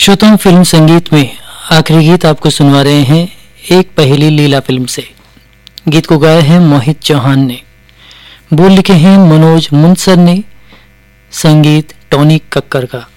श्रोताओं, फिल्म संगीत में आखिरी गीत आपको सुनवा रहे हैं एक पहेली लीला फिल्म से। गीत को गाया है मोहित चौहान ने, बोल लिखे हैं मनोज मुंसर ने, संगीत टोनी कक्कर का।